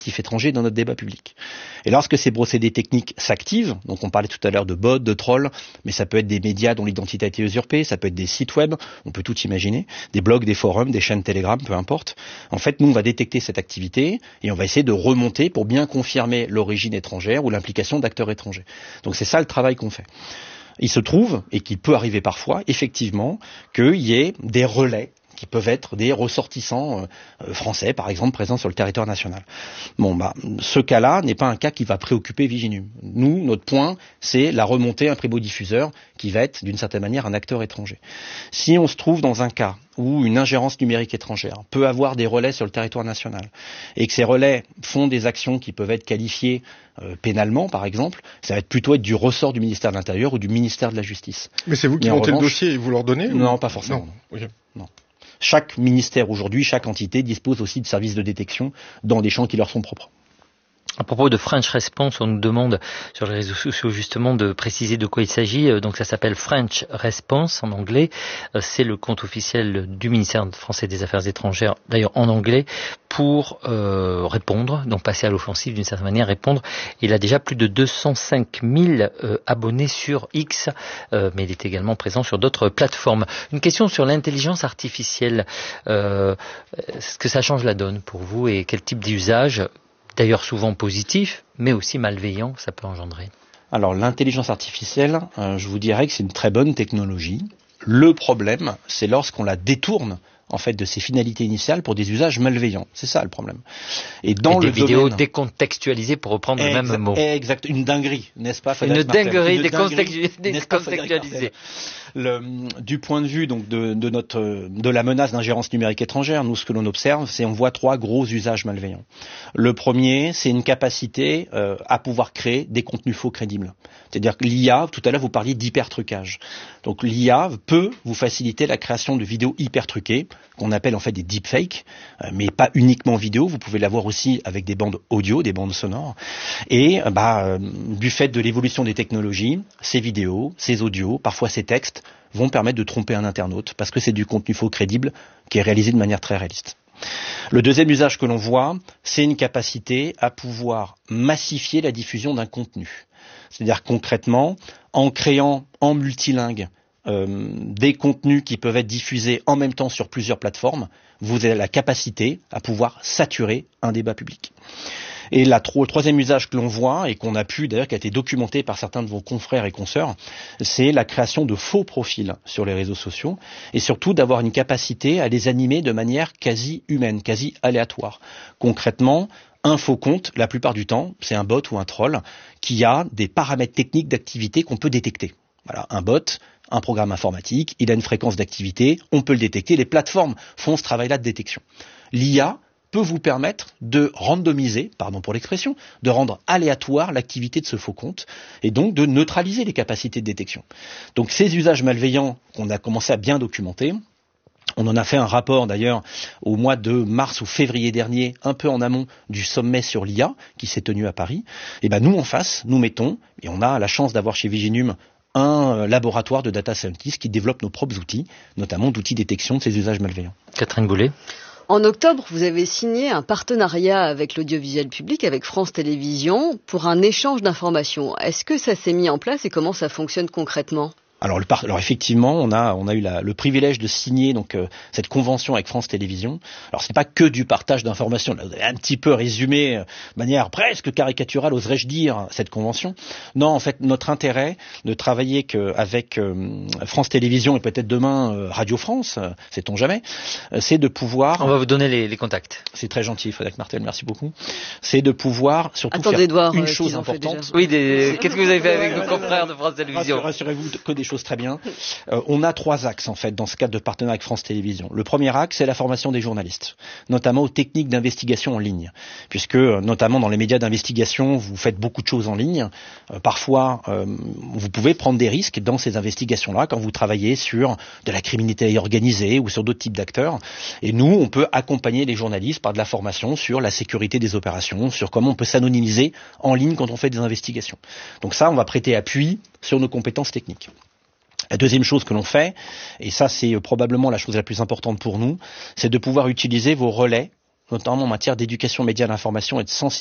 actifs étrangers dans notre débat public. Et lorsque ces procédés techniques s'activent, donc on parlait tout à l'heure de bots, de trolls, mais ça peut être des médias dont l'identité a été usurpée, ça peut être des sites web, on peut tout imaginer, des blogs, des forums, des chaînes Telegram, peu importe. En fait, nous, on va détecter cette activité et on va essayer de remonter pour bien confirmer l'origine étrangère ou l'implication d'acteurs étrangers. Donc c'est ça le travail qu'on fait. Il se trouve, et qu'il peut arriver parfois, effectivement, qu'il y ait des relais qui peuvent être des ressortissants français, par exemple, présents sur le territoire national. Ce cas-là n'est pas un cas qui va préoccuper Viginum. Nous, notre point, c'est la remontée un primo-diffuseur qui va être, d'une certaine manière, un acteur étranger. Si on se trouve dans un cas où une ingérence numérique étrangère peut avoir des relais sur le territoire national, et que ces relais font des actions qui peuvent être qualifiées pénalement, par exemple, ça va plutôt être du ressort du ministère de l'Intérieur ou du ministère de la Justice. Mais c'est vous qui montez le dossier et vous leur donnez Non, pas forcément. Non. Okay. Non. Chaque ministère aujourd'hui, chaque entité dispose aussi de services de détection dans des champs qui leur sont propres. À propos de French Response, on nous demande sur les réseaux sociaux justement de préciser de quoi il s'agit. Donc ça s'appelle French Response en anglais. C'est le compte officiel du ministère français des Affaires étrangères, d'ailleurs en anglais, pour répondre, donc passer à l'offensive d'une certaine manière, répondre. Il a déjà plus de 205 000 abonnés sur X, mais il est également présent sur d'autres plateformes. Une question sur l'intelligence artificielle. Est-ce que ça change la donne pour vous et quel type d'usage, d'ailleurs souvent positif, mais aussi malveillant, ça peut engendrer? Alors l'intelligence artificielle, je vous dirais que c'est une très bonne technologie. Le problème, c'est lorsqu'on la détourne en fait de ses finalités initiales pour des usages malveillants. C'est ça le problème. Et dans des le vidéos domaine... décontextualisées pour reprendre le même mot. Exact, une dinguerie, n'est-ce pas? Une dinguerie décontextualisée. Du point de vue donc de la menace d'ingérence numérique étrangère, nous ce que l'on observe, c'est on voit trois gros usages malveillants. Le premier, c'est une capacité à pouvoir créer des contenus faux crédibles. C'est-à-dire que l'IA, tout à l'heure vous parliez d'hyper-trucage. Donc l'IA peut vous faciliter la création de vidéos hyper-truquées, qu'on appelle en fait des deepfakes, mais pas uniquement vidéo, vous pouvez l'avoir aussi avec des bandes audio, des bandes sonores. Et du fait de l'évolution des technologies, ces vidéos, ces audios, parfois ces textes, vont permettre de tromper un internaute, parce que c'est du contenu faux crédible qui est réalisé de manière très réaliste. Le deuxième usage que l'on voit, c'est une capacité à pouvoir massifier la diffusion d'un contenu. C'est-à-dire concrètement, en créant en multilingue des contenus qui peuvent être diffusés en même temps sur plusieurs plateformes, vous avez la capacité à pouvoir saturer un débat public. Et le troisième usage que l'on voit, et qu'on a pu d'ailleurs, qui a été documenté par certains de vos confrères et consoeurs, c'est la création de faux profils sur les réseaux sociaux, et surtout d'avoir une capacité à les animer de manière quasi humaine, quasi aléatoire. Concrètement, un faux compte, la plupart du temps, c'est un bot ou un troll qui a des paramètres techniques d'activité qu'on peut détecter. Voilà, un bot, un programme informatique, il a une fréquence d'activité, on peut le détecter, les plateformes font ce travail-là de détection. L'IA peut vous permettre de randomiser, pardon pour l'expression, de rendre aléatoire l'activité de ce faux compte et donc de neutraliser les capacités de détection. Donc ces usages malveillants qu'on a commencé à bien documenter, on en a fait un rapport d'ailleurs au mois de mars ou février dernier, un peu en amont du sommet sur l'IA qui s'est tenu à Paris. Et nous en face, nous mettons, et on a la chance d'avoir chez Viginum un laboratoire de data scientists qui développe nos propres outils, notamment d'outils de détection de ces usages malveillants. Catherine Goulet. En octobre, vous avez signé un partenariat avec l'audiovisuel public, avec France Télévisions, pour un échange d'informations. Est-ce que ça s'est mis en place et comment ça fonctionne concrètement ? Alors effectivement, on a eu le privilège de signer cette convention avec France Télévisions. Alors c'est pas que du partage d'informations. Là, vous avez un petit peu résumé de manière presque caricaturale, oserais-je dire, cette convention. Non, en fait, notre intérêt de travailler avec France Télévisions et peut-être demain Radio France, sait-on jamais, c'est de pouvoir. On va vous donner les contacts. C'est très gentil, Frédéric Martel, merci beaucoup. C'est de pouvoir surtout faire Edouard, une chose importante. Oui, qu'est-ce que vous avez fait avec nos confrères de France Télévisions ? Rassurez-vous que des choses très bien. On a trois axes en fait dans ce cadre de partenariat avec France Télévisions. Le premier axe, c'est la formation des journalistes, notamment aux techniques d'investigation en ligne, puisque notamment dans les médias d'investigation, vous faites beaucoup de choses en ligne. Parfois, vous pouvez prendre des risques dans ces investigations-là quand vous travaillez sur de la criminalité organisée ou sur d'autres types d'acteurs. Et nous, on peut accompagner les journalistes par de la formation sur la sécurité des opérations, sur comment on peut s'anonymiser en ligne quand on fait des investigations. Donc ça, on va prêter appui sur nos compétences techniques. La deuxième chose que l'on fait, et ça c'est probablement la chose la plus importante pour nous, c'est de pouvoir utiliser vos relais notamment en matière d'éducation média d'information et de sensibilisation